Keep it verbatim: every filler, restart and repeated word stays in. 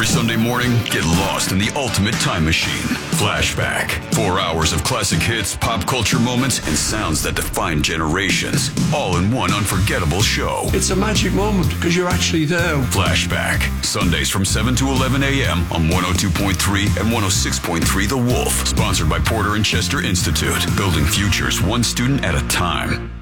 Every Sunday morning, get lost in the ultimate time machine. Flashback. Four hours of classic hits, pop culture moments, and sounds that define generations. All in one unforgettable show. It's a magic moment because you're actually there. Flashback. Sundays from seven to eleven a.m. on one oh two point three and one oh six point three The Wolf. Sponsored by Porter and Chester Institute. Building futures one student at a time.